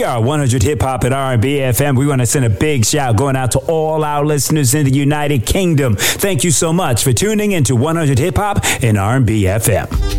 We are 100 Hip Hop and R&B FM. We want to send a big shout going out to all our listeners in the United Kingdom. Thank you so much for tuning into 100 Hip Hop and R&B FM.